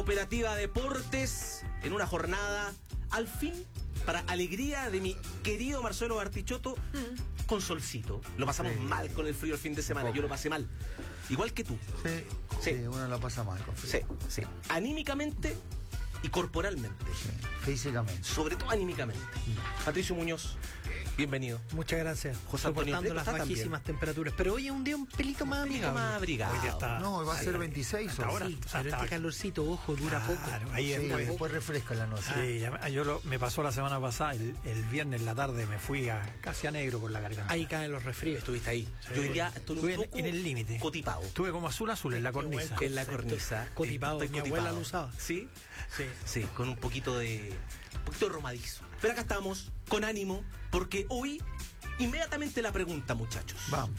Cooperativa Deportes, en una jornada, al fin, para alegría de mi querido Marcelo Bartichotto, con solcito. Lo pasamos mal con el frío el fin de semana, yo lo pasé mal. Igual que tú. Sí, uno la pasa mal con frío. Sí. Anímicamente y corporalmente. Sí, físicamente. Sobre todo anímicamente. Patricio Muñoz, bienvenido. Muchas gracias. José Antonio soportando las bajísimas temperaturas. Pero hoy es un día un pelito más abrigado. Hoy ya está. No, va a ser 26 horas. Sí, pero este calorcito, ojo, dura poco. Después refresca en la noche. Sí, me pasó la semana pasada, el viernes en la tarde me fui casi a negro con la garganta. Ahí caen los resfríos. Estuviste ahí. Sí. Yo ya estoy un poco en el límite. cotipado. Estuve como azul en la cornisa. En la cornisa. Cotipado, Estoy mi abuela lo usaba. ¿Sí? Sí, con un poquito de romadizo. Pero acá estamos, con ánimo, porque hoy, inmediatamente la pregunta, muchachos. Vamos.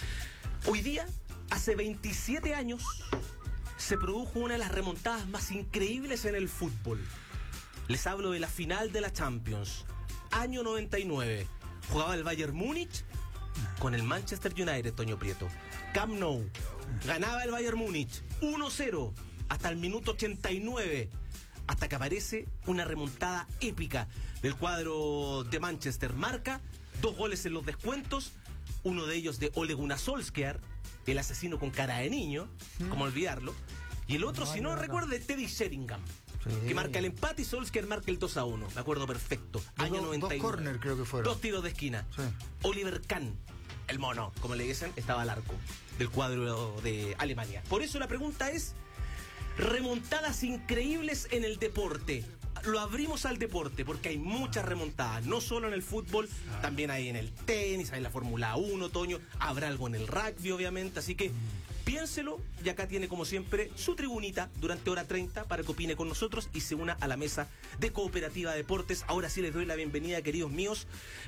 Hoy día, hace 27 años, se produjo una de las remontadas más increíbles en el fútbol. Les hablo de la final de la Champions, año 99. Jugaba el Bayern Múnich con el Manchester United, Toño Prieto. Camp Nou. Ganaba el Bayern Múnich 1-0 hasta el minuto 89. Hasta que aparece una remontada épica del cuadro de Manchester. Marca 2 goles en los descuentos, uno de ellos de Ole Gunnar Solskjaer, el asesino con cara de niño, como olvidarlo, y el otro, si no recuerdo, de Teddy Sheringham, que marca el empate y Solskjaer marca el 2-1, me acuerdo perfecto, año 99. 2 corners creo que fueron. 2 tiros de esquina. Sí. Oliver Kahn, el mono, como le dicen, estaba al arco del cuadro de Alemania. Por eso la pregunta es: remontadas increíbles en el deporte. Lo abrimos al deporte porque hay muchas remontadas, no solo en el fútbol, también hay en el tenis, hay en la Fórmula 1, Toño, habrá algo en el rugby, obviamente, así que piénselo, y acá tiene como siempre su tribunita durante hora 30 para que opine con nosotros y se una a la mesa de Cooperativa Deportes. Ahora sí les doy la bienvenida, queridos míos.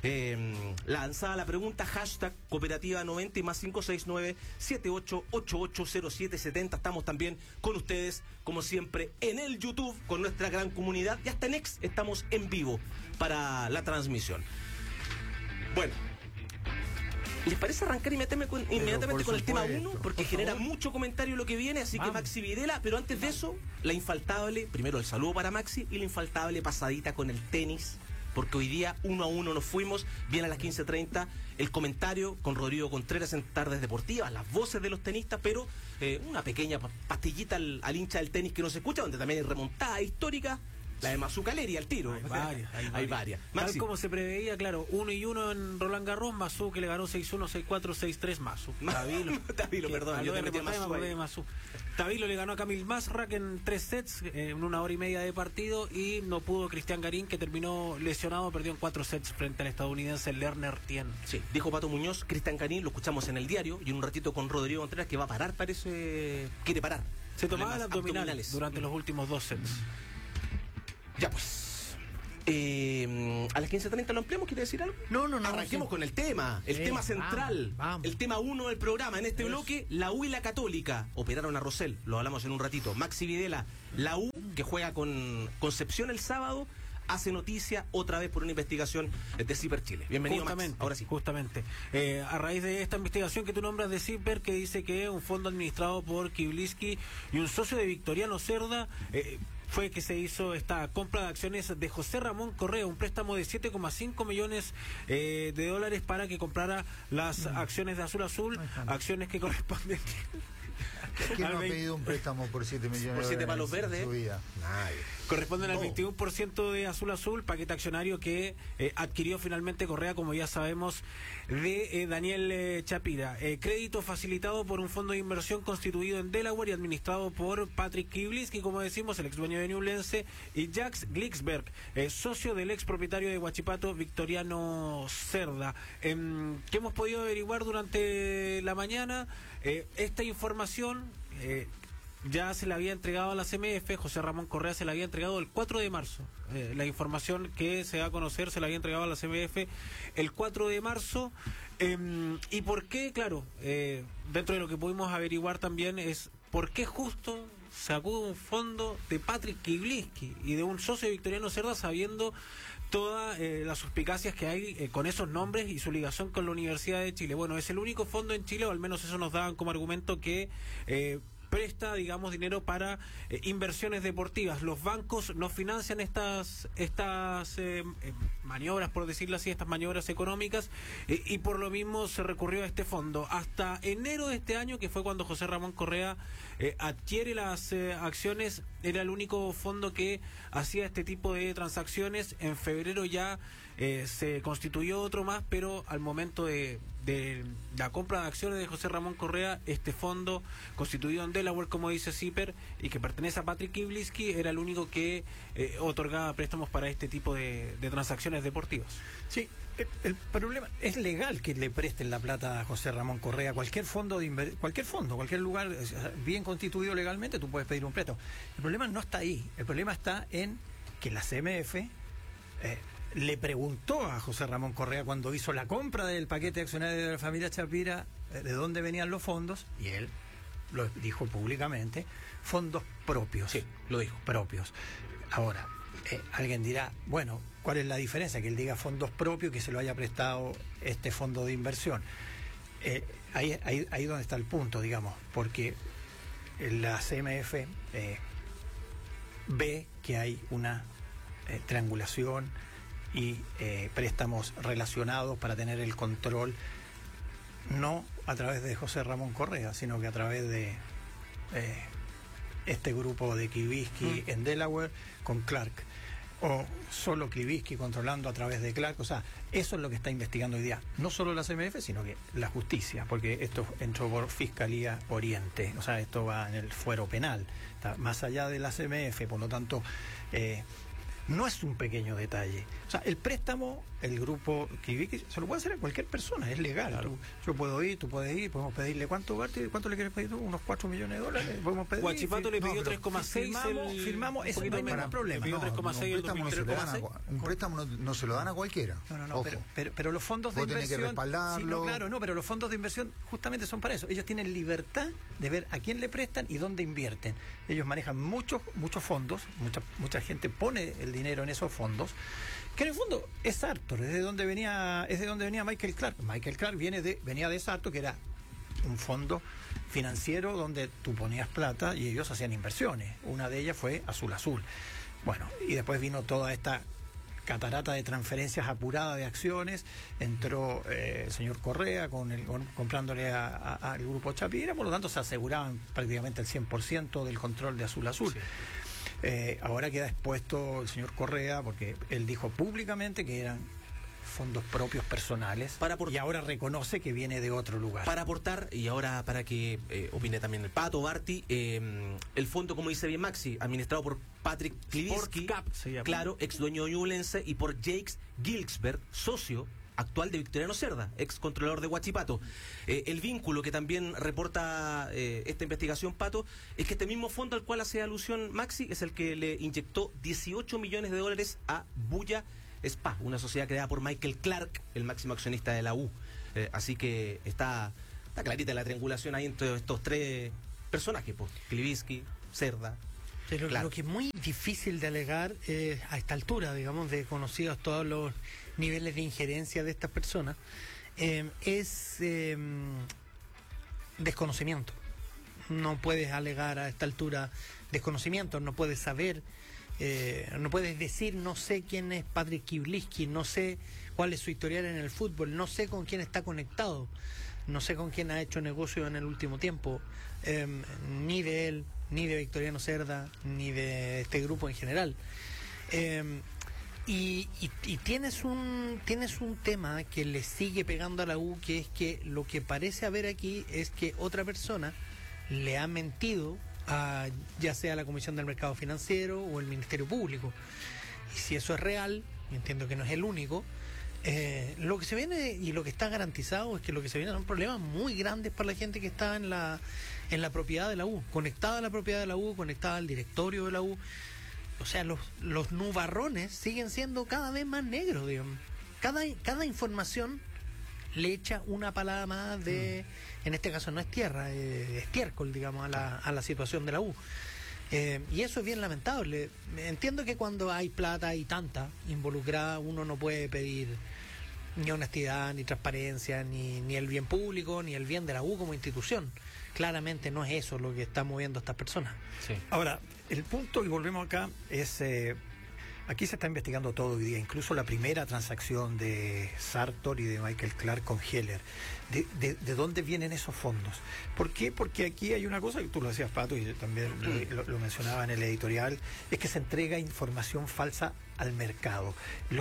Lanzada la pregunta, hashtag Cooperativa 90 y más 569-78880770. Estamos también con ustedes, como siempre, en el YouTube, con nuestra gran comunidad, y hasta en X estamos en vivo para la transmisión. Bueno, ¿les parece arrancar inmediatamente con el tema 1? Porque genera mucho comentario lo que viene, así que Maxi Videla, pero antes de eso, la infaltable, primero el saludo para Maxi y la infaltable pasadita con el tenis, porque hoy día 1-1 nos fuimos, viene a las 15:30 el comentario con Rodrigo Contreras en Tardes Deportivas, las voces de los tenistas, pero una pequeña pastillita al hincha del tenis que no se escucha, donde también hay remontada histórica. La de Mazzucchelli al tiro. Hay varias. Tal como se preveía, claro, 1-1 en Roland Garros, Mazzu que le ganó 6-1, 6-4, 6-3, Mazzu. Tabilo, perdón, yo te metí Mazzu. Tabilo le ganó a Kamil Mazrak en 3 sets, en 1 hora y media de partido, y no pudo Cristian Garín, que terminó lesionado, perdió en 4 sets frente al estadounidense Lerner Tien. Sí, dijo Pato Muñoz, Cristian Garín, lo escuchamos en el diario, y en un ratito con Rodrigo Contreras, que va a parar, quiere parar. Se tomaban abdominales durante los últimos 2 sets. Ya pues, a las 15:30 lo ampliamos, ¿quiere decir algo? No. Arranquemos con el tema, tema central, vamos. El tema 1 del programa. En este bloque, la U y la Católica operaron a Rosell, lo hablamos en un ratito. Maxi Videla, la U, que juega con Concepción el sábado, hace noticia otra vez por una investigación de Ciper Chile. Bienvenido, Max. Ahora sí. Justamente. A raíz de esta investigación que tú nombras de Ciper, que dice que un fondo administrado por Kibliski y un socio de Victoriano Cerda, fue que se hizo esta compra de acciones de José Ramón Correa, un préstamo de 7,5 millones de dólares para que comprara las acciones de Azul Azul, acciones que corresponden. ¿Quién no ha pedido un préstamo por 7 millones por 7 palos verdes? En su vida? Nadie. Corresponden al 21% de Azul Azul, paquete accionario que adquirió finalmente Correa, como ya sabemos, de Daniel Chapira. Crédito facilitado por un fondo de inversión constituido en Delaware y administrado por Patrick Kibliski, como decimos, el ex dueño de Ñublense, y Jacques Glicksberg, socio del ex propietario de Huachipato, Victoriano Cerda. ¿Qué hemos podido averiguar durante la mañana? Esta información ya se le había entregado a la CMF. José Ramón Correa se la había entregado el 4 de marzo. La información que se va a conocer se la había entregado a la CMF el 4 de marzo. ¿Y por qué? Claro, dentro de lo que pudimos averiguar también es por qué justo se acude un fondo de Patrick Kibliski y de un socio de Victoriano Cerda, sabiendo todas las suspicacias que hay con esos nombres y su ligación con la Universidad de Chile. Bueno, es el único fondo en Chile, o al menos eso nos daban como argumento, que presta, digamos, dinero para inversiones deportivas. Los bancos no financian estas maniobras, por decirlo así, estas maniobras económicas, y por lo mismo se recurrió a este fondo. Hasta enero de este año, que fue cuando José Ramón Correa adquiere las acciones, era el único fondo que hacía este tipo de transacciones. En febrero ya se constituyó otro más, pero al momento de la compra de acciones de José Ramón Correa, este fondo constituido en Delaware, como dice Zipper, y que pertenece a Patrick Kiblisky, era el único que otorgaba préstamos para este tipo de transacciones deportivas. Sí, el problema es legal que le presten la plata a José Ramón Correa. Cualquier fondo, cualquier lugar bien constituido legalmente, tú puedes pedir un préstamo. El problema no está ahí. El problema está en que la CMF le preguntó a José Ramón Correa cuando hizo la compra del paquete accionario de la familia Chapira de dónde venían los fondos, y él lo dijo públicamente: fondos propios. Sí, lo dijo. Propios. Ahora, alguien dirá, bueno, ¿cuál es la diferencia? Que él diga fondos propios, que se lo haya prestado este fondo de inversión. Ahí donde está el punto, digamos, porque la CMF ve que hay una triangulación y préstamos relacionados para tener el control, no a través de José Ramón Correa, sino que a través de este grupo de Kiblisky en Delaware con Clark, o solo Kiblisky controlando a través de Clark. O sea, eso es lo que está investigando hoy día, no solo la CMF, sino que la justicia, porque esto entró por Fiscalía Oriente, o sea, esto va en el fuero penal, está más allá de la CMF, por lo tanto no es un pequeño detalle. O sea, el préstamo, el grupo Kiblisky se lo puede hacer a cualquier persona, es legal. Claro. Yo puedo ir, tú puedes ir, podemos pedirle ¿cuánto le quieres pedir tú? ¿Unos 4 millones de dólares? Podemos pedir. Guachipato le pidió 3,6. Firmamos, eso no hay ningún problema. Le pidió 3,6. Un préstamo no se lo dan a cualquiera. No, pero los fondos de inversión, tenés que respaldarlo. Sí, claro, pero los fondos de inversión justamente son para eso. Ellos tienen libertad de ver a quién le prestan y dónde invierten. Ellos manejan muchos fondos, mucha gente pone el dinero en esos fondos, que en el fondo es Sartor, es de donde venía Michael Clark. Michael Clark venía de Sartor, que era un fondo financiero donde tú ponías plata y ellos hacían inversiones. Una de ellas fue Azul Azul. Bueno, y después vino toda esta catarata de transferencias apuradas de acciones. Entró el señor Correa comprándole al grupo Chapira, por lo tanto se aseguraban prácticamente el 100% del control de Azul Azul. Sí. Ahora queda expuesto el señor Correa, porque él dijo públicamente que eran fondos propios personales, y ahora reconoce que viene de otro lugar. Para aportar, y ahora para que opine también el Pato Barty, el fondo, como dice bien Maxi, administrado por Patrick Kiblisky, claro, ex dueño de Ñublense, y por Jake Gilsberg, socio actual de Victoriano Cerda, ex controlador de Huachipato. El vínculo que también reporta esta investigación, Pato, es que este mismo fondo al cual hace alusión Maxi es el que le inyectó 18 millones de dólares a Buya Spa, una sociedad creada por Michael Clark, el máximo accionista de la U. Así que está clarita la triangulación ahí entre estos tres personajes, pues, Kiblisky, Cerda. Pero lo que es muy difícil de alegar a esta altura, digamos, de conocidos todos los niveles de injerencia de estas personas, es desconocimiento. No puedes alegar a esta altura desconocimiento, no puedes saber, no puedes decir no sé quién es Patrick Kiblisky, no sé cuál es su historial en el fútbol, no sé con quién está conectado, no sé con quién ha hecho negocio en el último tiempo, ni de él, ni de Victoriano Cerda, ni de este grupo en general. Y tienes un tema que le sigue pegando a la U, que es que lo que parece haber aquí es que otra persona le ha mentido a ya sea la Comisión del Mercado Financiero o el Ministerio Público. Y si eso es real, y entiendo que no es el único, lo que se viene y lo que está garantizado es que lo que se viene son problemas muy grandes para la gente que está en la propiedad de la U, conectada a la propiedad de la U, conectada al directorio de la U. O sea, los nubarrones siguen siendo cada vez más negros, digamos. Cada información le echa una palada más de, en este caso no es tierra, es estiércol, digamos, a la situación de la U. Y eso es bien lamentable. Entiendo que cuando hay plata y tanta involucrada, uno no puede pedir ni honestidad, ni transparencia, ni el bien público, ni el bien de la U como institución. claramente no es eso lo que está moviendo a estas personas. Sí. Ahora, el punto, y volvemos acá, es... aquí se está investigando todo hoy día, incluso la primera transacción de Sartor y de Michael Clark con Heller. ¿De dónde vienen esos fondos? ¿Por qué? Porque aquí hay una cosa, que tú lo decías, Pato, y yo también lo mencionaba en el editorial, es que se entrega información falsa al mercado.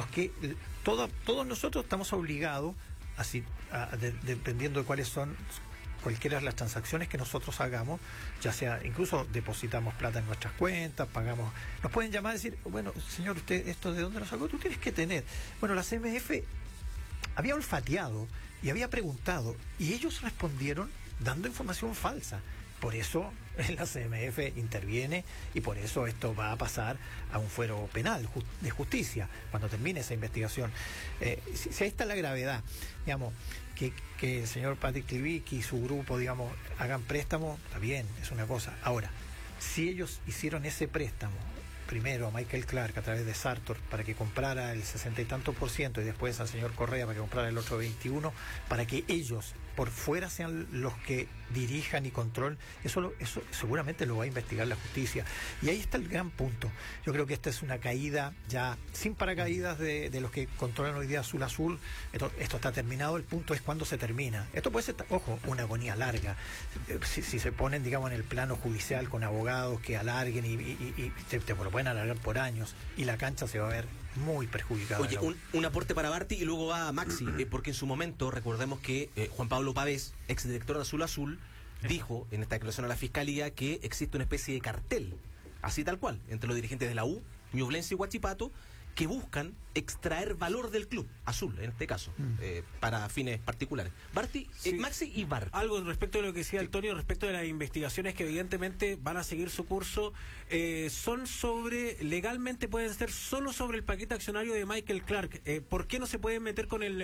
Todos nosotros estamos obligados, así, dependiendo de cuáles son cualquiera de las transacciones que nosotros hagamos, ya sea, incluso depositamos plata en nuestras cuentas, pagamos, nos pueden llamar y decir, bueno, señor, usted, ¿esto de dónde lo sacó? Tú tienes que tener. Bueno, la CMF había olfateado y había preguntado, y ellos respondieron dando información falsa. Por eso la CMF interviene y por eso esto va a pasar a un fuero penal de justicia cuando termine esa investigación. Si ahí está la gravedad, digamos, que el señor Patrick Klivik y su grupo, digamos, hagan préstamo, está bien, es una cosa. Ahora, si ellos hicieron ese préstamo primero a Michael Clark a través de Sartor para que comprara el 60 y tanto % y después al señor Correa para que comprara el otro 21%, para que ellos por fuera sean los que dirijan y controlen, eso seguramente lo va a investigar la justicia. Y ahí está el gran punto. Yo creo que esta es una caída ya sin paracaídas de los que controlan hoy día Azul. Esto está terminado, el punto es cuándo se termina. Esto puede ser, ojo, una agonía larga. Si se ponen, digamos, en el plano judicial con abogados que alarguen y te lo pueden alargar por años, y la cancha se va a ver muy perjudicada. Oye, un aporte para Barty y luego va Maxi, porque en su momento, recordemos que Juan Pablo Pavés, exdirector de Azul, dijo en esta declaración a la Fiscalía que existe una especie de cartel, así tal cual, entre los dirigentes de la U, Ñublense y Huachipato, que buscan extraer valor del club, Azul en este caso, para fines particulares. Barty, sí. Maxi y Bar. Algo respecto de lo que decía Antonio, respecto de las investigaciones que evidentemente van a seguir su curso, son legalmente pueden ser solo sobre el paquete accionario de Michael Clark. ¿Por qué no se pueden meter con el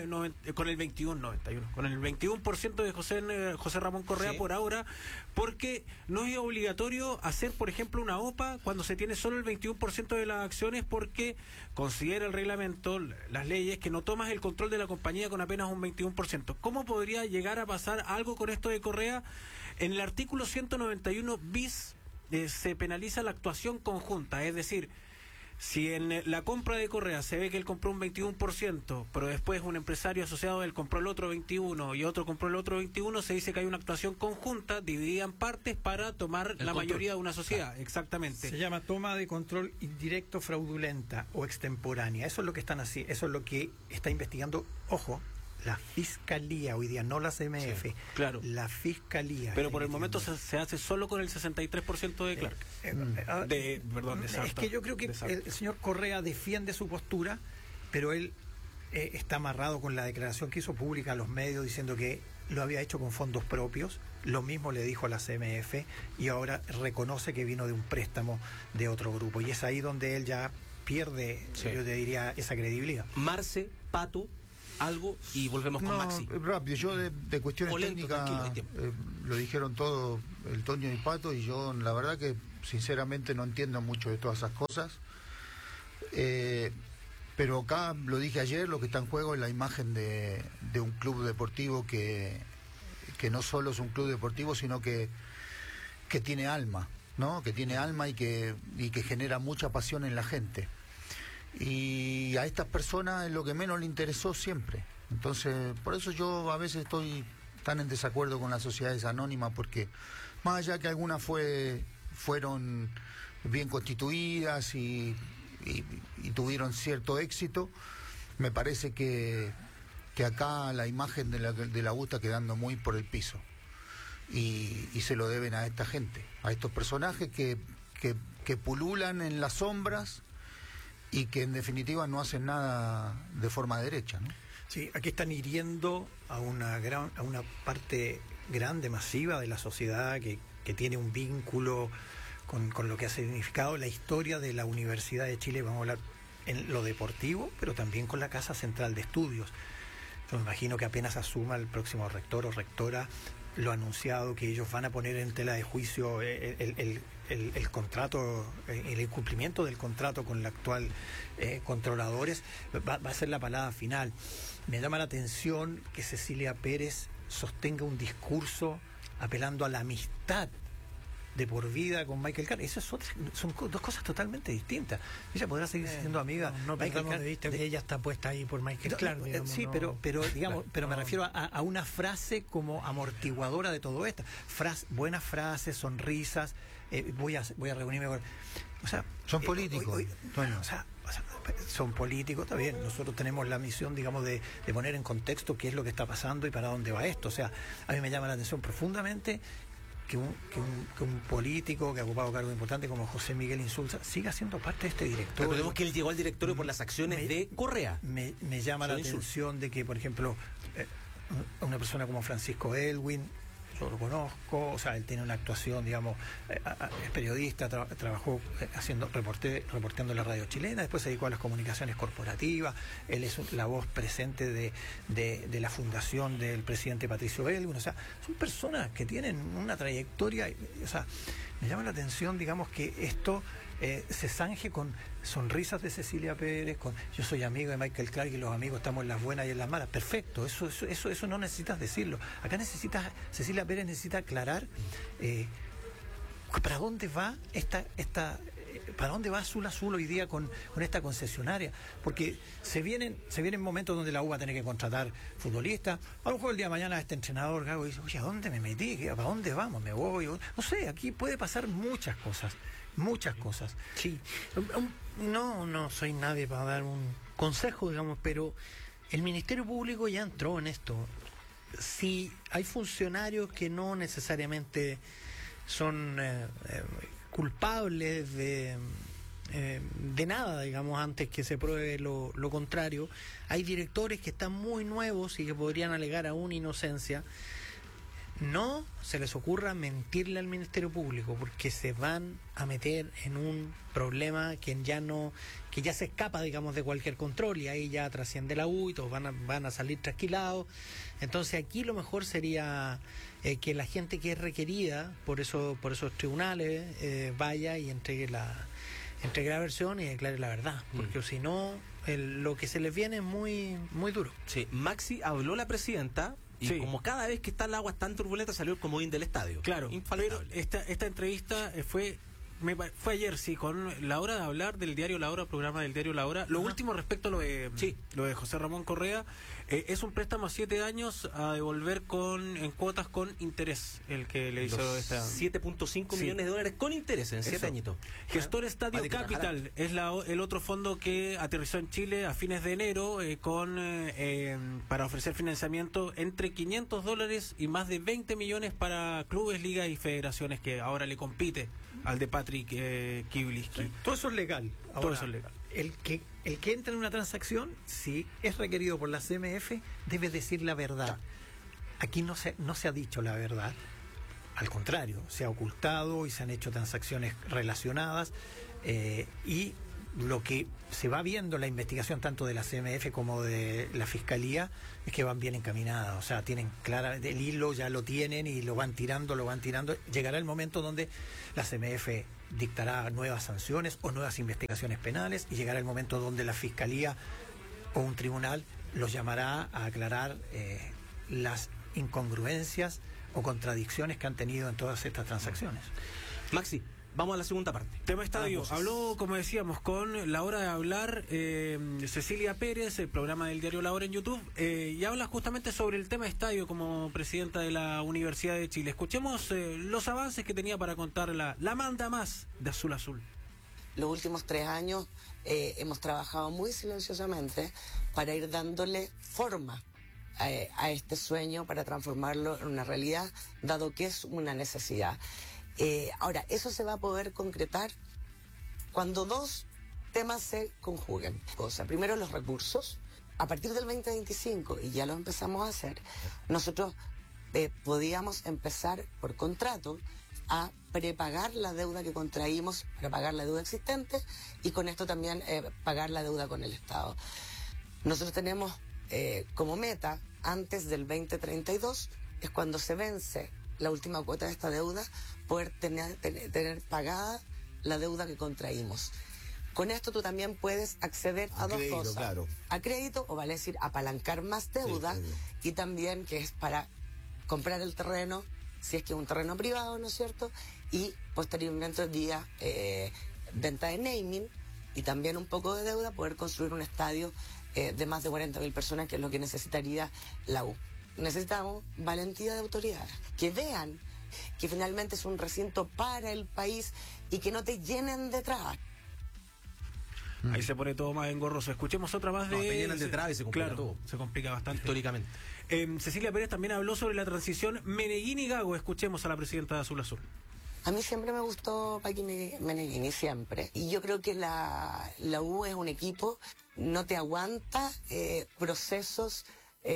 21% de José Ramón Correa, sí, por ahora? Porque no es obligatorio hacer, por ejemplo, una OPA cuando se tiene solo el 21% de las acciones, porque considera el reglamento, las leyes, que no tomas el control de la compañía con apenas un 21%. ¿Cómo podría llegar a pasar algo con esto de Correa? En el artículo 191 bis se penaliza la actuación conjunta, es decir, si en la compra de Correa se ve que él compró un 21%, pero después un empresario asociado a él compró el otro 21% y otro compró el otro 21%, se dice que hay una actuación conjunta, dividida en partes para tomar la mayoría de una sociedad. Claro. Exactamente. Se llama toma de control indirecto fraudulenta o extemporánea. Eso es lo que están así, eso es lo que está investigando, ojo, la Fiscalía hoy día, no la CMF. Sí, claro. La Fiscalía. Pero por el momento se hace solo con el 63% de Clark. De Sartor. Es que yo creo que el señor Correa defiende su postura, pero él está amarrado con la declaración que hizo pública a los medios diciendo que lo había hecho con fondos propios. Lo mismo le dijo a la CMF y ahora reconoce que vino de un préstamo de otro grupo. Y es ahí donde él ya pierde, sí, yo te diría, esa credibilidad. Marce, Pato, algo y volvemos con Maxi. Rápido, yo de cuestiones técnicas lo dijeron todo el Toño y Pato, y yo la verdad que sinceramente no entiendo mucho de todas esas cosas, pero acá lo dije ayer, lo que está en juego es la imagen de un club deportivo que no solo es un club deportivo, sino que tiene alma, ¿no? Que tiene alma y que genera mucha pasión en la gente. Y a estas personas es lo que menos le interesó siempre. Entonces, por eso yo a veces estoy tan en desacuerdo con las sociedades anónimas, porque más allá que algunas fueron bien constituidas y tuvieron cierto éxito, me parece que acá la imagen de la U está quedando muy por el piso. Y se lo deben a esta gente, a estos personajes que pululan en las sombras y que en definitiva no hacen nada de forma derecha, ¿no? Sí, aquí están hiriendo a una parte grande, masiva de la sociedad que tiene un vínculo con lo que ha significado la historia de la Universidad de Chile. Vamos a hablar en lo deportivo, pero también con la Casa Central de Estudios. Yo me imagino que apenas asuma el próximo rector o rectora, lo ha anunciado, que ellos van a poner en tela de juicio el contrato, el incumplimiento del contrato con el actual controladores. Va a ser la palabra final. Me llama la atención que Cecilia Pérez sostenga un discurso apelando a la amistad de por vida con Michael Carrick. Eso son dos cosas totalmente distintas. Ella podrá seguir siendo amiga. No perdamos de vista que ella está puesta ahí por Michael Clark. Sí, pero digamos, pero me refiero a una frase como amortiguadora de todo esto. Buenas frases, sonrisas. Voy a reunirme con. O sea, son políticos. O sea, son políticos, está bien. Nosotros tenemos la misión, digamos, de poner en contexto qué es lo que está pasando y para dónde va esto. O sea, a mí me llama la atención profundamente que un político que ha ocupado cargos importantes como José Miguel Insulza siga siendo parte de este directorio. Recordemos que él llegó al directorio por las acciones de Correa. Me llama la atención de que, por ejemplo, una persona como Francisco Elwin, yo lo conozco, o sea, él tiene una actuación, digamos, es periodista, trabajó reporteando en la radio chilena, después se dedicó a las comunicaciones corporativas, él es la voz presente de la fundación del presidente Patricio Elwin, o sea, son personas que tienen una trayectoria, o sea, me llama la atención, digamos, que esto se zanje con sonrisas de Cecilia Pérez, con yo soy amigo de Michael Clark y los amigos estamos en las buenas y en las malas. Perfecto, eso no necesitas decirlo. Acá Cecilia Pérez necesita aclarar para dónde va para dónde va Azul hoy día con esta concesionaria, porque se vienen momentos donde la U va a tener que contratar futbolistas. A lo mejor el día de mañana este entrenador Gago dice, oye, ¿a dónde me metí? ¿Para dónde vamos? ¿Me voy? No sé, aquí puede pasar muchas cosas. Sí, no soy nadie para dar un consejo, digamos, pero el Ministerio Público ya entró en esto. Si hay funcionarios que no necesariamente son culpables de nada, digamos, antes que se pruebe lo contrario, hay directores que están muy nuevos y que podrían alegar aún inocencia. No se les ocurra mentirle al Ministerio Público, porque se van a meter en un problema que ya se escapa, digamos, de cualquier control, y ahí ya trasciende la U y todos van a salir trasquilados. Entonces aquí lo mejor sería que la gente que es requerida por esos tribunales vaya y entregue la versión y declare la verdad, porque si no lo que se les viene es muy, muy duro. Sí, Maxi, habló la presidenta. Y como cada vez que está el agua tan turbulenta salió el comodín del estadio. Claro, pero esta entrevista fue ayer, sí, con la hora de hablar del diario La Hora, programa del diario La Hora. Lo último respecto a lo de José Ramón Correa, es un préstamo a 7 años a devolver en cuotas con interés, el que le hizo esta 7.5 millones de dólares con interés en 7 añitos. Gestor Estadio Capital es el otro fondo que aterrizó en Chile a fines de enero para ofrecer financiamiento entre $500 y más de 20 millones para clubes, ligas y federaciones, que ahora le compite al de Patrick Kibliski. Todo eso es legal. Ahora, todo eso es legal. El que entra en una transacción, si es requerido por la CMF, debe decir la verdad. Aquí no se ha dicho la verdad. Al contrario, se ha ocultado y se han hecho transacciones relacionadas y lo que se va viendo en la investigación tanto de la CMF como de la Fiscalía es que van bien encaminadas, o sea, tienen claramente el hilo, ya lo tienen y lo van tirando. Llegará el momento donde la CMF dictará nuevas sanciones o nuevas investigaciones penales, y llegará el momento donde la Fiscalía o un tribunal los llamará a aclarar las incongruencias o contradicciones que han tenido en todas estas transacciones. Maxi, vamos a la segunda parte. Tema estadio. Habló, como decíamos, con La Hora de Hablar, Cecilia Pérez, el programa del diario La Hora en YouTube, y habla justamente sobre el tema estadio como presidenta de la Universidad de Chile. Escuchemos los avances que tenía para contar la manda más de Azul Azul. Los últimos 3 años hemos trabajado muy silenciosamente para ir dándole forma a este sueño, para transformarlo en una realidad, dado que es una necesidad. Ahora, eso se va a poder concretar cuando 2 temas se conjuguen. Primero, los recursos. A partir del 2025, y ya lo empezamos a hacer, nosotros podíamos empezar por contrato a prepagar la deuda que contraímos, prepagar la deuda existente, y con esto también pagar la deuda con el Estado. Nosotros tenemos como meta, antes del 2032, es cuando se vence la última cuota de esta deuda, poder tener pagada la deuda que contraímos. Con esto tú también puedes acceder a 2 cosas. Claro. A crédito, o vale decir, apalancar más deuda, y también que es para comprar el terreno si es que es un terreno privado, ¿no es cierto? Y posteriormente vía venta de naming y también un poco de deuda, poder construir un estadio de más de 40.000 personas, que es lo que necesitaría la U. Necesitamos valentía de autoridades, que vean que finalmente es un recinto para el país y que no te llenen de trabas. Ahí se pone todo más engorroso. Escuchemos otra más de... No, te llenan de trabas y se complica claro, todo. Se complica bastante. Históricamente. Cecilia Pérez también habló sobre la transición Meneghini-Gago. Escuchemos a la presidenta de Azul Azul. A mí siempre me gustó Paqui Meneghini, siempre. Y yo creo que la U es un equipo, no te aguanta procesos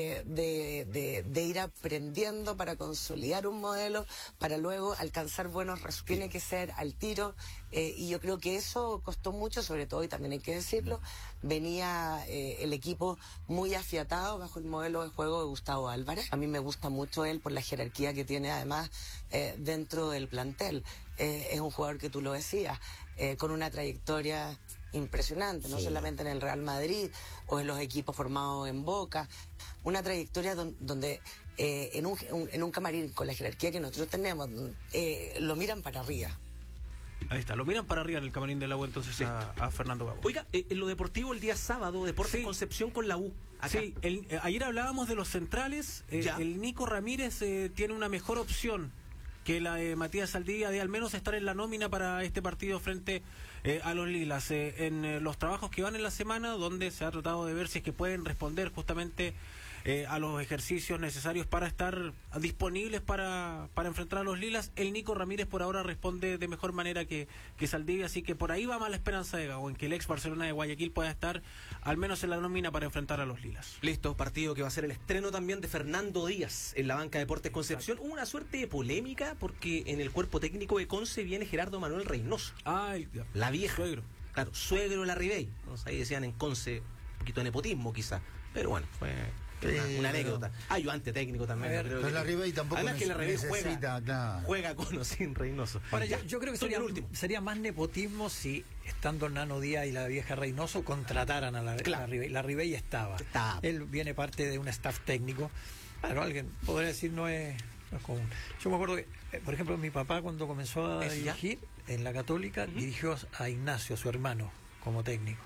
de ir aprendiendo para consolidar un modelo, para luego alcanzar buenos resultados. Tiene que ser al tiro, y yo creo que eso costó mucho, sobre todo, y también hay que decirlo, venía el equipo muy afiatado bajo el modelo de juego de Gustavo Álvarez. A mí me gusta mucho él por la jerarquía que tiene además dentro del plantel. Es un jugador que tú lo decías, con una trayectoria impresionante, no solamente en el Real Madrid o en los equipos formados en Boca, una trayectoria donde en un camarín con la jerarquía que nosotros tenemos, lo miran para arriba. Ahí está, lo miran para arriba en el camarín de la U entonces sí. a Fernando Gago. Oiga, en lo deportivo el día sábado, Deportes Concepción con la U. Acá. Sí, ayer hablábamos de los centrales, el Nico Ramírez tiene una mejor opción que la de Matías Saldivia, de al menos estar en la nómina para este partido frente a los Lilas. En los trabajos que van en la semana, donde se ha tratado de ver si es que pueden responder justamente a los ejercicios necesarios para estar disponibles para enfrentar a los Lilas, el Nico Ramírez por ahora responde de mejor manera que Saldivia, así que por ahí va más la esperanza de Gago, en que el ex Barcelona de Guayaquil pueda estar al menos en la nómina para enfrentar a los Lilas. Listo, partido que va a ser el estreno también de Fernando Díaz en la banca de Deportes Concepción. Hubo una suerte de polémica porque en el cuerpo técnico de Conce viene Gerardo Manuel Reynoso. La vieja. Suegro. Claro, suegro de la Ribey. Ahí decían en Conce un poquito de nepotismo quizá, pero bueno, fue una anécdota. Ayudante técnico también. Ver, pero la Ribey tampoco además que la Ribey necesita, juega con o sin Reynoso. Ahora, yo creo que sería más nepotismo si, estando Nano Díaz y la vieja Reynoso, contrataran a la Ribey. La Ribey estaba. Él viene parte de un staff técnico. Claro, alguien podría decir no es común. Yo me acuerdo que, por ejemplo, mi papá cuando comenzó a dirigir en la Católica, dirigió a Ignacio, su hermano, como técnico.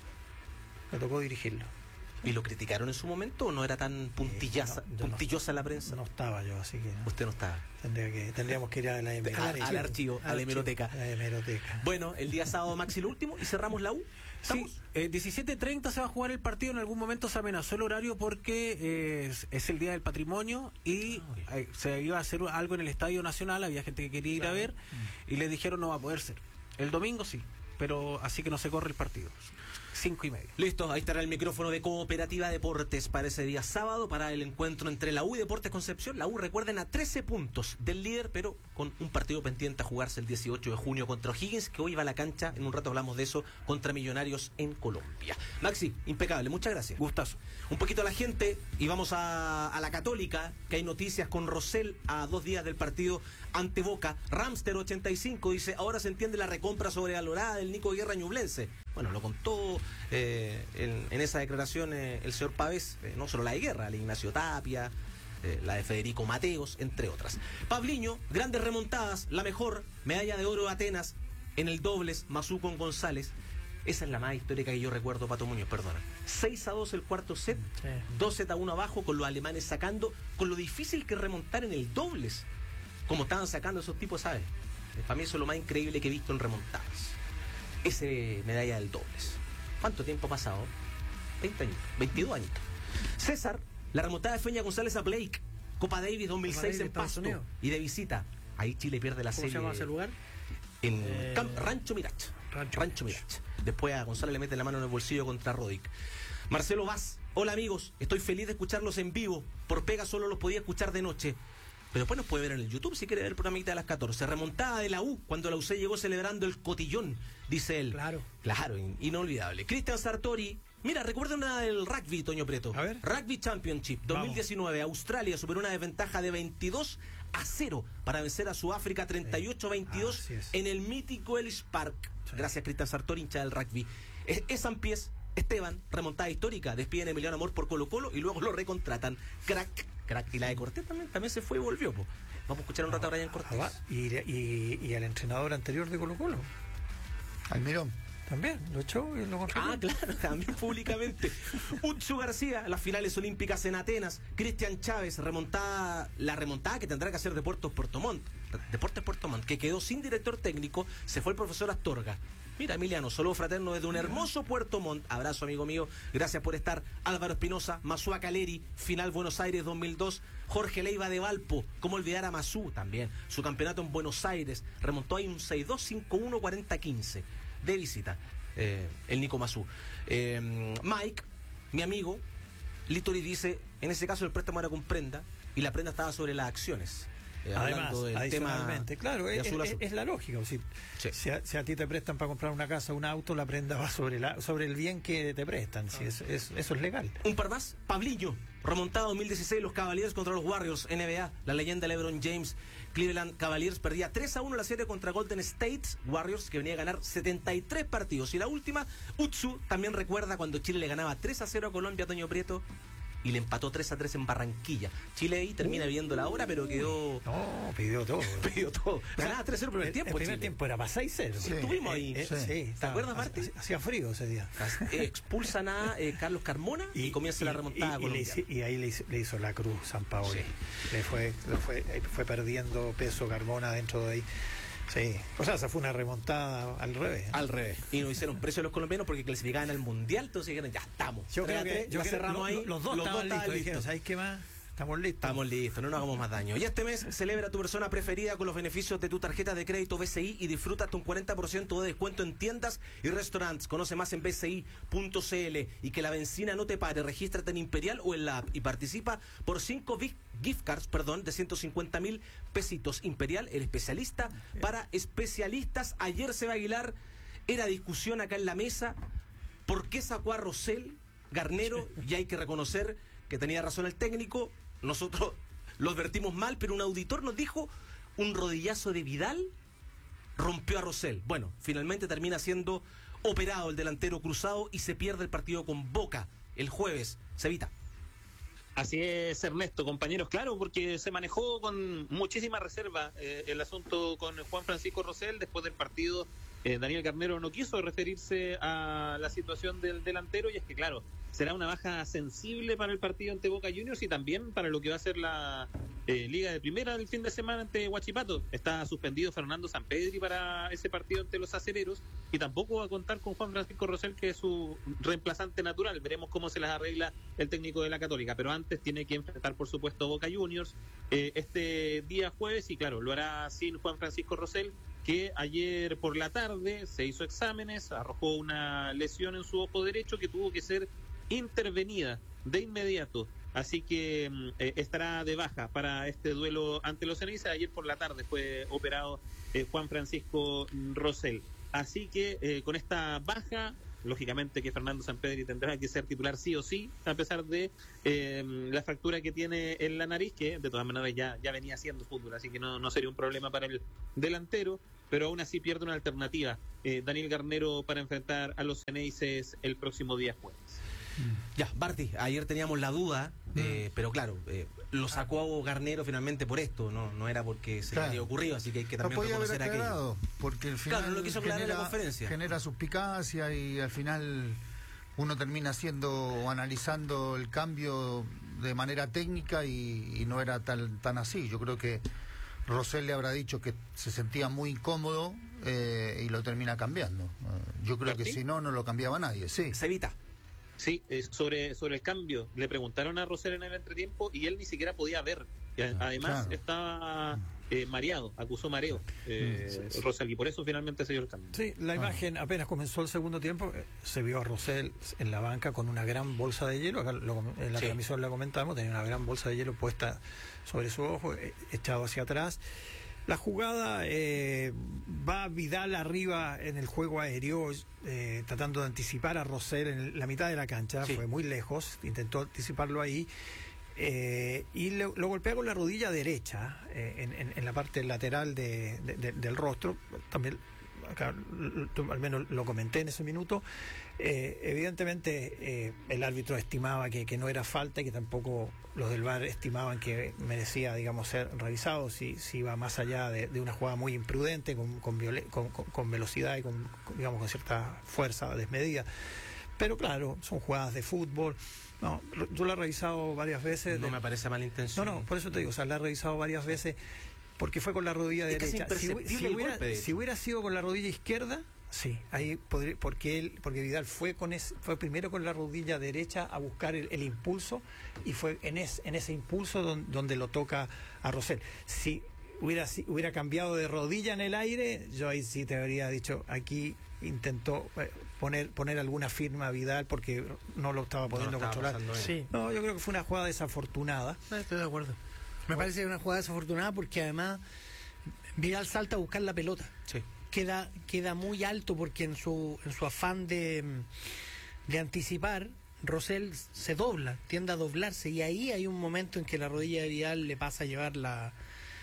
Me tocó dirigirlo. ¿Y lo criticaron en su momento o no era tan puntillosa la prensa? No estaba yo, así que... Usted no estaba. Tendríamos que ir a la hemeroteca. Al archivo, a la hemeroteca. La hemeroteca. Bueno, el día sábado, Maxi, lo último, y cerramos la U. Sí, 17:30 se va a jugar el partido. En algún momento se amenazó el horario porque es el Día del Patrimonio y se iba a hacer algo en el Estadio Nacional. Había gente que quería ir a ver y les dijeron no va a poder ser. El domingo sí, pero así que no se corre el partido. 5:30. Listo, ahí estará el micrófono de Cooperativa Deportes para ese día sábado, para el encuentro entre la U y Deportes Concepción. La U, recuerden, a 13 puntos del líder, pero con un partido pendiente a jugarse el 18 de junio contra O'Higgins, que hoy va a la cancha, en un rato hablamos de eso, contra Millonarios en Colombia. Maxi, impecable, muchas gracias. Gustazo. Un poquito a la gente y vamos a la Católica, que hay noticias con Rosell a 2 días del partido ante Boca. Ramster 85 dice, ahora se entiende la recompra sobrevalorada del Nico Guerra Ñublense. Bueno, lo contó en esa declaración el señor Pavés, no solo la de Guerra, la de Ignacio Tapia, la de Federico Mateos, entre otras. Pabliño, grandes remontadas, la mejor, medalla de oro de Atenas, en el dobles, Mazú con González. Esa es la más histórica que yo recuerdo, Pato Muñoz, perdona. 6-2 el cuarto set, 2-1 abajo, con los alemanes sacando, con lo difícil que remontar en el dobles, como estaban sacando esos tipos, ¿sabes? Para mí eso es lo más increíble que he visto en remontadas. Ese medalla del dobles. ¿Cuánto tiempo ha pasado? 20 años, 22 años. César, la remontada de Feña González a Blake, Copa Davis 2006 en Pasto, y de visita. Ahí Chile pierde la serie. ¿Cómo se llama ese lugar? En Rancho Mirach. Rancho Mirach. Después a González le mete la mano en el bolsillo contra Rodic. Marcelo Vaz, hola amigos, estoy feliz de escucharlos en vivo. Por pega solo los podía escuchar de noche. Pero después nos puede ver en el YouTube si quiere ver el programita de las 14. Remontada de la U, cuando la UC llegó celebrando el cotillón, dice él. Claro, inolvidable. Cristian Sartori, mira, recuerda una del rugby, Toño Preto. A ver. Rugby Championship 2019. Vamos. Australia superó una desventaja de 22-0 para vencer a Sudáfrica 38-22 en el mítico Ellis Park. Sí. Gracias, Cristian Sartori, hincha del rugby. Esan Pies, Esteban, remontada histórica. Despiden a Emiliano Amor por Colo-Colo y luego lo recontratan. Crack. crack. Y la de Cortés también se fue y volvió, po. Vamos a escuchar un rato a Brian Cortés. Y al entrenador anterior de Colo-Colo. Almirón. También, lo echó y lo contrató. Ah, claro, también públicamente. Utsu García, las finales olímpicas en Atenas. Cristian Chávez, la remontada que tendrá que hacer Deportes Puerto Montt, que quedó sin director técnico, se fue el profesor Astorga. Mira, Emiliano, saludo fraterno desde un hermoso Puerto Montt. Abrazo, amigo mío. Gracias por estar. Álvaro Espinosa, Masúa Caleri, final Buenos Aires 2002. Jorge Leiva de Valpo. ¿Cómo olvidar a Masú también? Su campeonato en Buenos Aires. Remontó ahí un 6-2, 5-1, 40-15. De visita, el Nico Masú. Mike, mi amigo, Litori dice, en ese caso el préstamo era con prenda y la prenda estaba sobre las acciones. Además, del adicionalmente, tema claro, de azul, azul. es la lógica. Sí. Si a ti te prestan para comprar una casa, un auto, la prenda va sobre el bien que te prestan. Sí, eso es legal. Un par más, Pabliño, remontado 2016, los Cavaliers contra los Warriors, NBA, la leyenda LeBron James. Cleveland Cavaliers perdía 3-1 la serie contra Golden State Warriors, que venía a ganar 73 partidos. Y la última, Utsu también recuerda cuando Chile le ganaba 3-0 a Colombia, Toño Prieto, y le empató 3-3 en Barranquilla. Chile ahí termina viendo la hora, pero quedó... No, pidió todo. Pidió todo. Ganaba 3-0 el primer tiempo. El primer tiempo era para 6-0. Sí. Estuvimos ahí. Sí, ¿Te acuerdas, Martín? Hacía frío ese día. Expulsan a Carlos Carmona y comienza la remontada a Colombia. Y ahí le hizo la cruz San Paoli. Sí. Fue perdiendo peso Carmona dentro de ahí. Sí, o sea, esa fue una remontada al revés. Al revés. Y nos hicieron precio a los colombianos porque clasificaban al Mundial, entonces dijeron, ya estamos. Yo creo que cerramos ahí. Los dos estaban listos. Dijeron, ¿sabes qué más? Estamos listos, no nos hagamos más daño. Y este mes celebra a tu persona preferida con los beneficios de tu tarjeta de crédito BCI y disfruta hasta un 40% de descuento en tiendas y restaurantes. Conoce más en bci.cl y que la benzina no te pare. Regístrate en Imperial o en la app y participa por 5 gift cards, de 150.000 pesitos. Imperial, el especialista para especialistas. Ayer Seba Aguilar era discusión acá en la mesa. ¿Por qué sacó a Rosell, Garnero? Y hay que reconocer que tenía razón el técnico. Nosotros lo advertimos mal, pero un auditor nos dijo un rodillazo de Vidal rompió a Rosell. Bueno, finalmente termina siendo operado el delantero cruzado y se pierde el partido con Boca el jueves. Cevita. Así es, Ernesto, compañeros, claro, porque se manejó con muchísima reserva el asunto con Juan Francisco Rosell. Después del partido, Daniel Garnero no quiso referirse a la situación del delantero, y es que, claro, será una baja sensible para el partido ante Boca Juniors y también para lo que va a ser la Liga de Primera del fin de semana ante Huachipato. Está suspendido Fernando Sampedri para ese partido ante los Acereros y tampoco va a contar con Juan Francisco Rosell, que es su reemplazante natural. Veremos cómo se las arregla el técnico de la Católica, pero antes tiene que enfrentar, por supuesto, Boca Juniors este día jueves, y claro, lo hará sin Juan Francisco Rosell, que ayer por la tarde se hizo exámenes, arrojó una lesión en su ojo derecho que tuvo que ser intervenida de inmediato, así que estará de baja para este duelo ante los Ceneices. Ayer por la tarde fue operado Juan Francisco Rosell, así que con esta baja, lógicamente que Fernando Sampedri tendrá que ser titular sí o sí, a pesar de la fractura que tiene en la nariz, que de todas maneras ya venía haciendo fútbol, así que no sería un problema para el delantero, pero aún así pierde una alternativa Daniel Garnero para enfrentar a los Ceneices el próximo día jueves. Ya, Barty, ayer teníamos la duda, pero claro, lo sacó Garnero finalmente por esto, no era porque se le había ocurrido, así que hay que también reconocer aquello. Porque al final no lo quiso aclarar en la conferencia. Genera suspicacia y al final uno termina haciendo o analizando el cambio de manera técnica y no era tan así. Yo creo que Rosell le habrá dicho que se sentía muy incómodo y lo termina cambiando. Yo creo que si no lo cambiaba nadie. Sí. Cevita. Sí, sobre el cambio, le preguntaron a Rosell en el entretiempo y él ni siquiera podía ver. Además, estaba mareado, acusó mareo Rosell, y por eso finalmente se dio el cambio. Sí, la imagen apenas comenzó el segundo tiempo, se vio a Rosell en la banca con una gran bolsa de hielo. Acá en la transmisión la comentamos, tenía una gran bolsa de hielo puesta sobre su ojo, echado hacia atrás. La jugada va Vidal arriba en el juego aéreo, tratando de anticipar a Rosell en la mitad de la cancha. Fue muy lejos, intentó anticiparlo ahí y lo golpea con la rodilla derecha en la parte lateral del rostro. También acá al menos lo comenté en ese minuto, evidentemente el árbitro estimaba que no era falta y que tampoco los del VAR estimaban que merecía, digamos, ser revisado si iba más allá de una jugada muy imprudente, con velocidad y digamos, con cierta fuerza desmedida. Pero claro, son jugadas de fútbol. No, yo la he revisado varias veces. No me parece mala intención. No, por eso te digo, o sea, la he revisado varias veces porque fue con la rodilla derecha. Si hubiera sido con la rodilla izquierda, sí, ahí podría, porque Vidal fue primero con la rodilla derecha a buscar el impulso, y fue en ese impulso donde lo toca a Rosell. Si hubiera cambiado de rodilla en el aire, yo ahí sí te habría dicho, aquí intentó poner alguna firma a Vidal porque no lo estaba pudiendo controlar. Sí. No, yo creo que fue una jugada desafortunada. Estoy de acuerdo. Me parece una jugada desafortunada porque además Vidal salta a buscar la pelota. Sí. Queda muy alto porque en su afán de anticipar, Rosell se dobla, tiende a doblarse, y ahí hay un momento en que la rodilla de Vidal le pasa a llevar la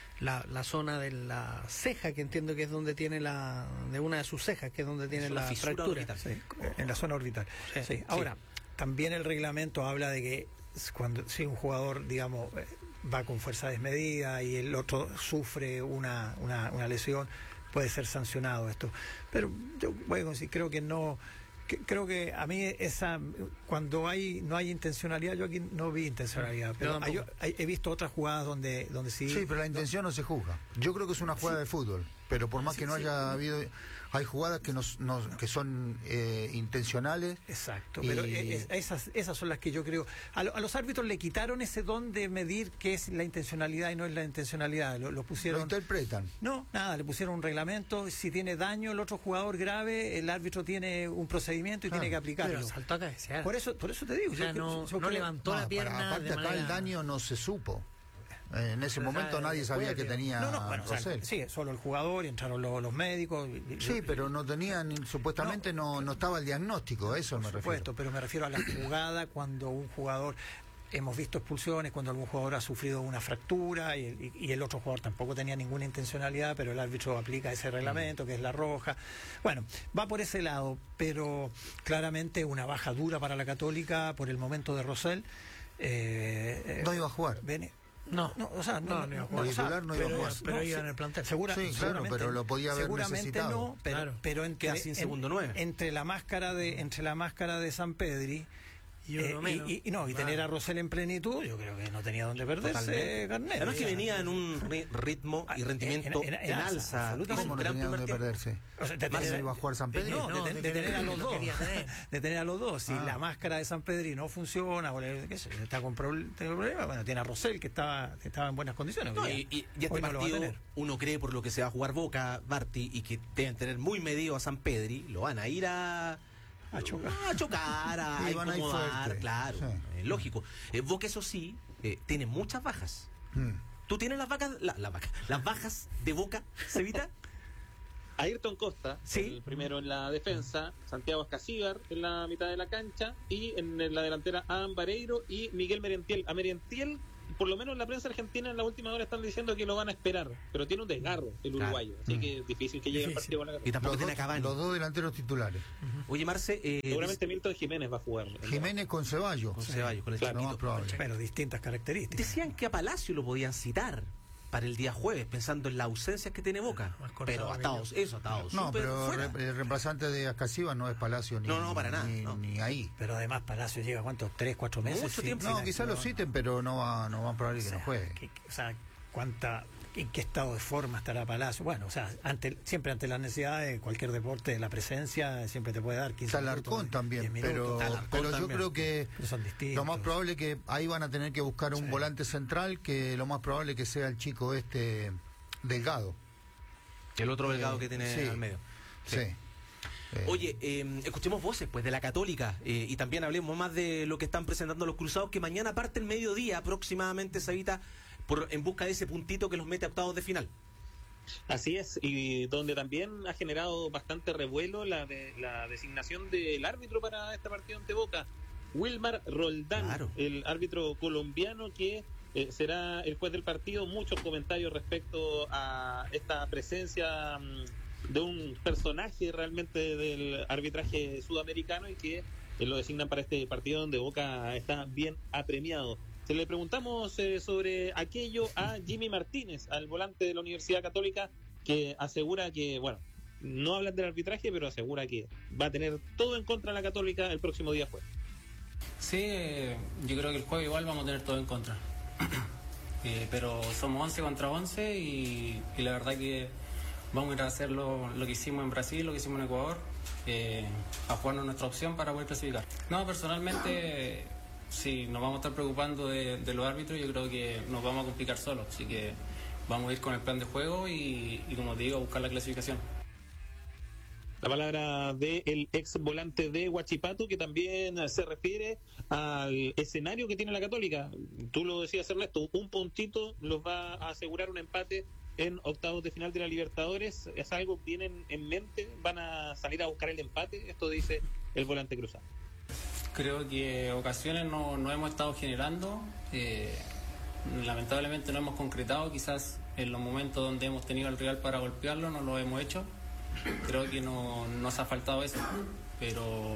zona de la ceja, que entiendo que es donde tiene de una de sus cejas, que es donde tiene la fractura. Sí, en la zona orbital. Sí. Ahora, también el reglamento habla de que si un jugador, digamos, va con fuerza desmedida y el otro sufre una lesión, puede ser sancionado esto. Pero yo voy a decir, creo que a mí cuando no hay intencionalidad, yo aquí no vi intencionalidad, pero he visto otras jugadas donde sí. Sí, pero la intención no se juzga. Yo creo que es una jugada de fútbol, pero por más que no haya habido, hay jugadas que son intencionales. Exacto, pero esas son las que yo creo. A los árbitros le quitaron ese don de medir qué es la intencionalidad y no es la intencionalidad. Lo pusieron. Lo interpretan. No, nada, le pusieron un reglamento. Si tiene daño el otro jugador grave, el árbitro tiene un procedimiento y tiene que aplicarlo. Pero saltó a cabecear. Por eso te digo. O sea, no levantó la pierna. Aparte, acá el daño no se supo. En ese momento nadie sabía que tenía Rosell. Sí, solo el jugador, y entraron los médicos. Sí, pero no tenían, supuestamente no estaba el diagnóstico, a eso me refiero. Por supuesto, pero me refiero a la jugada cuando un jugador, hemos visto expulsiones, cuando algún jugador ha sufrido una fractura y el otro jugador tampoco tenía ninguna intencionalidad, pero el árbitro aplica ese reglamento, que es la roja. Bueno, va por ese lado, pero claramente una baja dura para la Católica por el momento de Rosell. No iba a jugar. No, o sea, no iba a jugar. Titular no iba a jugar. Pero iba en el plantel. Sí, claro, pero lo podía haber necesitado. No, pero sin segundo 9. Entre la máscara de San Pedri y tener a Rosell en plenitud, yo creo que no tenía dónde perderse Garnero. Además que venía en un ritmo y rendimiento en alza. ¿Cómo no tenía dónde perderse? O sea, iba a jugar San Pedro. No, de tener a los dos. De tener a los dos. Si la máscara de San Pedri no funciona, está con problemas, bueno, tiene a Rosell que estaba en buenas condiciones. No, y este partido, uno cree por lo que se va a jugar Boca, Barty, y que deben tener muy medido a San Pedri, lo van a ir a chocar, a incomodar, claro, sí. Lógico. Boca, eso sí, tiene muchas bajas. ¿Tú tienes las bajas de Boca, Cevita? Ayrton Costa, ¿sí? El primero en la defensa, Santiago Escacíbar en la mitad de la cancha, y en la delantera Adam Vareiro y Miguel Merentiel. A Merentiel, por lo menos en la prensa argentina en la última hora están diciendo que lo van a esperar, pero tiene un desgarro el uruguayo, así que es difícil que llegue al partido con la y tampoco tiene Cavani. Los dos delanteros titulares. Oye, Marce, seguramente Milton Jiménez va a jugar. Jiménez con Ceballos. Con el claro, no más probable. Pero distintas características. Decían que a Palacio lo podían citar para el día jueves, pensando en las ausencias que tiene Boca. Pero atados. No, pero el reemplazante de Ascasiba no es Palacio ni para nada, ni ahí. Pero además Palacio llega, ¿cuántos? 3-4 meses. Mucho tiempo. No, quizás lo citen, pero no va a probar que no juegue. ¿En qué estado de forma estará Palacio? Bueno, o sea, siempre ante la necesidad de cualquier deporte, la presencia siempre te puede dar 15 minutos. Talarcón también, pero yo creo que lo más probable que ahí van a tener que buscar un volante central, que lo más probable que sea el chico Delgado. El otro Delgado que tiene al medio. Sí. Oye, escuchemos voces pues de la Católica y también hablemos más de lo que están presentando los Cruzados, que mañana parte el mediodía aproximadamente, Cevita, en busca de ese puntito que los mete a octavos de final. Así es, y donde también ha generado bastante revuelo la designación del árbitro para este partido ante Boca, Wilmar Roldán, el árbitro colombiano que será el juez del partido. Muchos comentarios respecto a esta presencia de un personaje realmente del arbitraje sudamericano y que lo designan para este partido donde Boca está bien apremiado. Se le preguntamos sobre aquello a Jimmy Martínez, al volante de la Universidad Católica, que asegura que, bueno, no hablan del arbitraje, pero asegura que va a tener todo en contra de la Católica el próximo día jueves. Sí, yo creo que el juego igual vamos a tener todo en contra. Pero somos 11 contra 11 y la verdad que vamos a ir a hacer lo que hicimos en Brasil, lo que hicimos en Ecuador, a jugarnos nuestra opción para poder clasificar. No, personalmente, si nos vamos a estar preocupando de los árbitros, yo creo que nos vamos a complicar solos. Así que vamos a ir con el plan de juego y como te digo, a buscar la clasificación. La palabra del ex volante de Huachipato, que también se refiere al escenario que tiene la Católica. Tú lo decías, Ernesto, un puntito los va a asegurar un empate en octavos de final de la Libertadores. ¿Es algo que tienen en mente? ¿Van a salir a buscar el empate? Esto dice el volante cruzado. Creo que ocasiones no hemos estado generando. Lamentablemente no hemos concretado. Quizás en los momentos donde hemos tenido al rival para golpearlo no lo hemos hecho. Creo que nos ha faltado eso, pero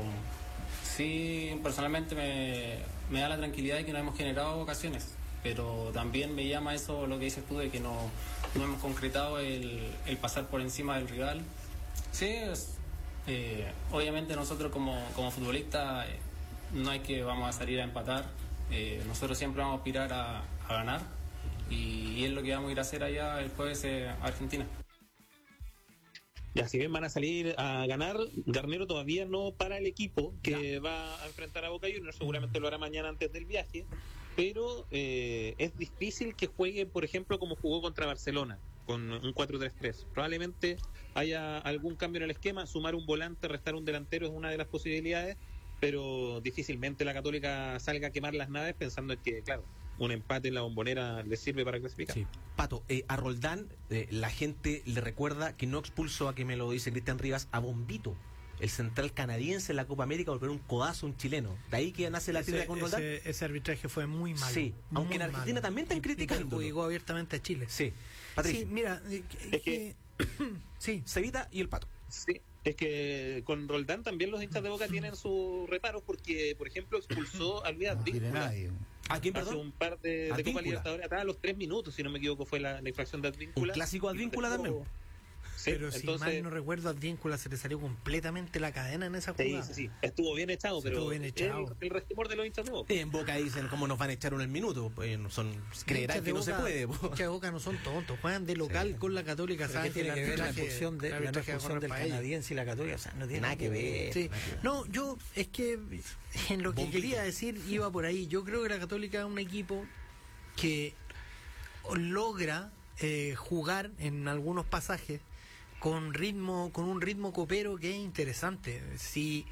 sí, personalmente me da la tranquilidad de que no hemos generado ocasiones, pero también me llama eso lo que dices tú de que no hemos concretado el pasar por encima del rival. Sí, obviamente nosotros como futbolistas no es que vamos a salir a empatar, nosotros siempre vamos a aspirar a ganar y es lo que vamos a ir a hacer allá el jueves a Argentina. Ya, si bien van a salir a ganar, Garnero todavía no para el equipo que va a enfrentar a Boca Juniors, seguramente lo hará mañana antes del viaje, pero es difícil que juegue, por ejemplo, como jugó contra Barcelona, con un 4-3-3. Probablemente haya algún cambio en el esquema, sumar un volante, restar un delantero es una de las posibilidades, pero difícilmente la Católica salga a quemar las naves pensando en que, claro, un empate en la Bombonera le sirve para clasificar. Sí. Pato, a Roldán la gente le recuerda que no expulsó, a que me lo dice Cristian Rivas, a Bombito, el central canadiense en la Copa América, por poner un codazo a un chileno. De ahí que nace la tienda con Roldán. Ese arbitraje fue muy malo. Sí, aunque en Argentina también están criticando. Perjudicó abiertamente a Chile. Sí, Patricio. Sí, mira, sí. Cevita y el Pato. Sí, es que con Roldán también los hinchas de Boca tienen sus reparos porque, por ejemplo, expulsó a Luis Advíncula. ¿A quién, perdón? Hace un par de Copa Libertadores atrás, a los 3 minutos, si no me equivoco, fue la infracción de Advíncula. Un clásico Advíncula también. Sí, pero si mal no recuerdo, a Advíncula se le salió completamente la cadena en esa jugada. Sí. Estuvo bien echado, pero bien echado. El resquemor de los hinchas de Boca. En Boca dicen cómo nos van a echar uno el minuto. Pues creerán que no se puede. Hinchas de Boca no son tontos, juegan de local con la Católica. ¿Saben qué tiene que ver la expulsión del canadiense y la Católica? O sea, no tiene nada que ver. Sí. No, yo es que en lo que quería decir iba por ahí. Yo creo que la Católica es un equipo que logra jugar en algunos pasajes con un ritmo copero que es interesante. Si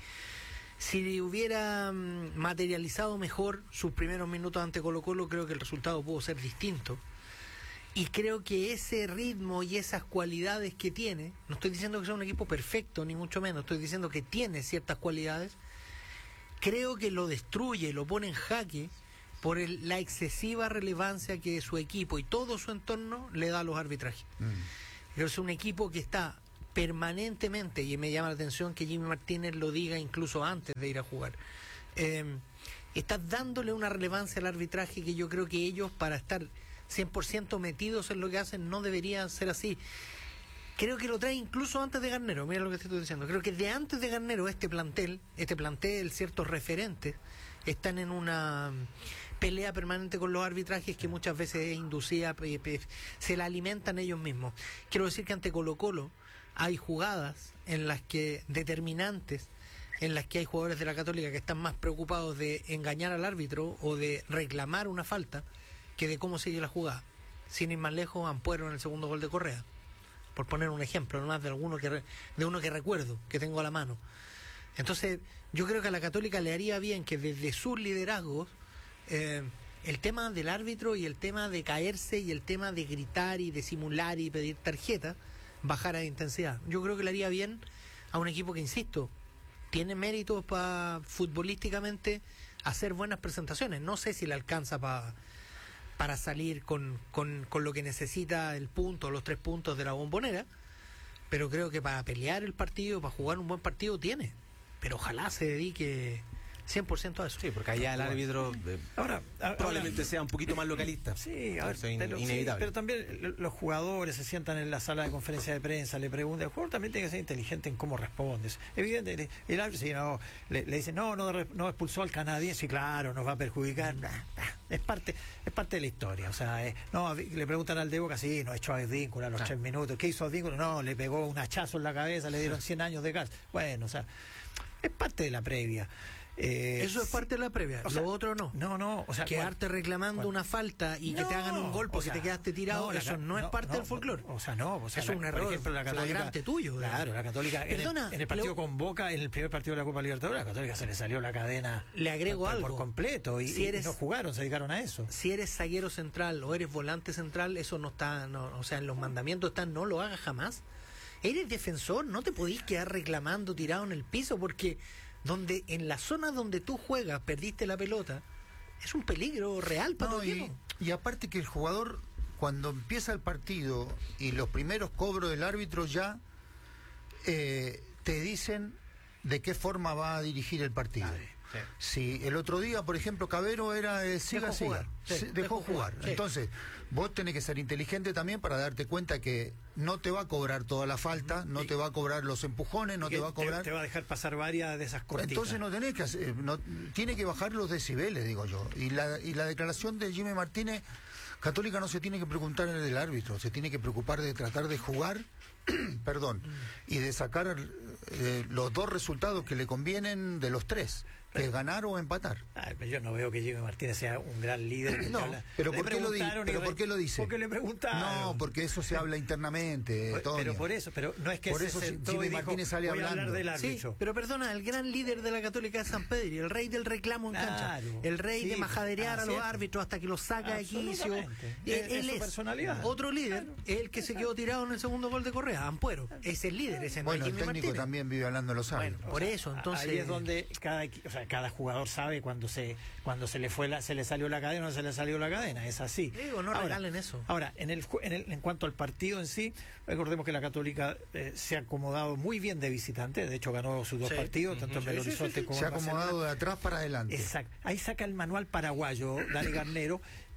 hubiera materializado mejor sus primeros minutos ante Colo-Colo, creo que el resultado pudo ser distinto. Y creo que ese ritmo y esas cualidades que tiene, no estoy diciendo que sea un equipo perfecto, ni mucho menos, estoy diciendo que tiene ciertas cualidades, creo que lo destruye, lo pone en jaque por la excesiva relevancia que su equipo y todo su entorno le da a los arbitrajes. Pero es un equipo que está permanentemente, y me llama la atención que Jimmy Martínez lo diga incluso antes de ir a jugar, está dándole una relevancia al arbitraje que yo creo que ellos, para estar 100% metidos en lo que hacen, no deberían ser así. Creo que lo trae incluso antes de Garnero. Mira lo que te estoy diciendo. Creo que de antes de Garnero este plantel, ciertos referentes, están en una pelea permanente con los arbitrajes que muchas veces es inducida, se la alimentan ellos mismos. Quiero decir que ante Colo-Colo hay jugadas en las que determinantes, en las que hay jugadores de la Católica que están más preocupados de engañar al árbitro o de reclamar una falta que de cómo sigue la jugada. Sin ir más lejos, Ampuero en el segundo gol de Correa, por poner un ejemplo, no más de uno que recuerdo, que tengo a la mano. Entonces, yo creo que a la Católica le haría bien que desde sus liderazgos el tema del árbitro y el tema de caerse y el tema de gritar y de simular y pedir tarjeta bajara de intensidad. Yo creo que le haría bien a un equipo que, insisto, tiene méritos para futbolísticamente hacer buenas presentaciones. No sé si le alcanza para salir con lo que necesita el punto, los 3 puntos de la Bombonera, pero creo que para pelear el partido, para jugar un buen partido, tiene. Pero ojalá se dedique 100% a eso. Sí, porque allá el árbitro probablemente sea un poquito más localista. Sí, a ver, Eso es pero, inevitable. pero también los jugadores se sientan en la sala de conferencia de prensa, le preguntan, el jugador también tiene que ser inteligente en cómo responde. Evidente, el árbitro le dice, no expulsó al canadiense, sí, claro, nos va a perjudicar. Es parte de la historia. O sea, le preguntan al de Boca, sí, no echó a Advíncula a los 3 minutos. ¿Qué hizo Advíncula? No, le pegó un hachazo en la cabeza, le dieron 100 años de cárcel. Bueno, o sea, es parte de la previa. Eso es parte de la previa, lo otro no. No, o sea, quedarte reclamando una falta y que te hagan un gol porque te quedaste tirado, eso no es parte del folclore. Es un error, por ejemplo, la Católica, flagrante tuyo. Claro, la Católica, Perdona, en el partido con Boca, en el primer partido de la Copa Libertadores, la Católica se le salió la cadena. Le agrego algo. Por completo, y no jugaron, se dedicaron a eso. Si eres zaguero central o eres volante central, eso no está, o sea, en los mandamientos están, no lo hagas jamás. Eres defensor, no te podís quedar reclamando tirado en el piso porque donde en la zona donde tú juegas perdiste la pelota, es un peligro real para tu equipo. Y aparte que el jugador, cuando empieza el partido y los primeros cobros del árbitro ya te dicen de qué forma va a dirigir el partido. Sí. Si el otro día, por ejemplo, Cabero era siga, dejó jugar. Sí. Entonces, vos tenés que ser inteligente también para darte cuenta que no te va a cobrar toda la falta, no te va a cobrar los empujones, no te va a cobrar... Te va a dejar pasar varias de esas cortitas. Entonces no tenés que hacer, tiene que bajar los decibeles, digo yo. Y la declaración de Jimmy Martínez, Católica no se tiene que preguntar en el del árbitro, se tiene que preocupar de tratar de jugar, y de sacar los 2 resultados que le convienen de los 3. Que es ganar o empatar. Pero yo no veo que Jimmy Martínez sea un gran líder. Pero ¿por qué lo dice? ¿Por qué lo dice? Porque le preguntaron. No, porque eso se habla internamente. Pero por eso, pero no es que por eso Jimmy Martínez sale voy hablando. A hablar del árbitro. Sí, pero perdona, el gran líder de la Católica es San Pedro, el rey del reclamo en cancha, el rey de majaderear a los árbitros hasta que los saca de quicio. Él es personalidad. Otro líder, el que se quedó tirado en el segundo gol de Correa, Ampuero. Es el líder, ese bueno, Jimmy el técnico Martínez. también vive hablando de los árbitros. Bueno, por eso, entonces ahí es donde cada jugador sabe cuando se le salió la cadena o no se le salió la cadena, es así. Digo, no regalen eso. Ahora, en cuanto al partido en sí, recordemos que la Católica se ha acomodado muy bien de visitante, de hecho ganó sus 2 partidos, tanto en Belo Horizonte como se ha en Barcelona. acomodado de atrás para adelante. Exacto. Ahí saca el manual paraguayo, Dani Garnero,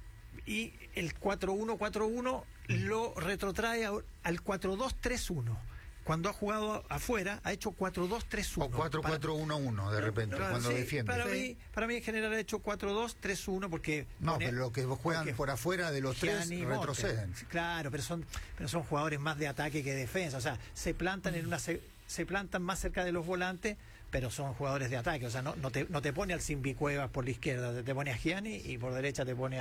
y el 4-1-4-1 lo retrotrae al 4-2-3-1. Cuando ha jugado afuera, ha hecho 4-2-3-1. O 4-4-1-1 de repente, cuando defiende. Para mí en general ha hecho 4-2-3-1 porque... No, pero los que juegan por afuera de los 3 retroceden. Claro, pero son jugadores más de ataque que de defensa. O sea, se plantan se plantan más cerca de los volantes, pero son jugadores de ataque. O sea, no te pone al Simbi Cuevas por la izquierda, te pone a Gianni y por derecha te pone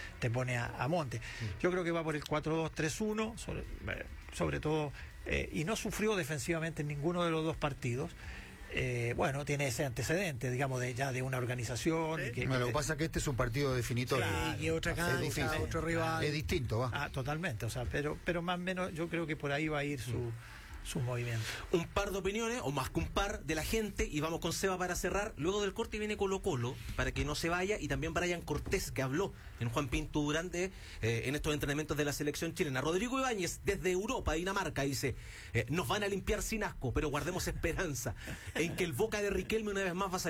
a Monte. Yo creo que va por el 4-2-3-1, sobre todo... y no sufrió defensivamente en ninguno de los 2 partidos. Bueno, tiene ese antecedente, digamos, de una organización. ¿Sí? Lo que pasa es que este es un partido definitorio. Claro, y otra cancha, otro rival. Es distinto, va. Totalmente, o sea, pero más o menos yo creo que por ahí va a ir su movimiento. Un par de opiniones, o más que un par, de la gente, y vamos con Seba para cerrar. Luego del corte viene Colo Colo, para que no se vaya, y también Brian Cortés, que habló en Juan Pinto Durante en estos entrenamientos de la selección chilena. Rodrigo Ibáñez, desde Europa, Dinamarca, dice, nos van a limpiar sin asco, pero guardemos esperanza en que el Boca de Riquelme una vez más va a salir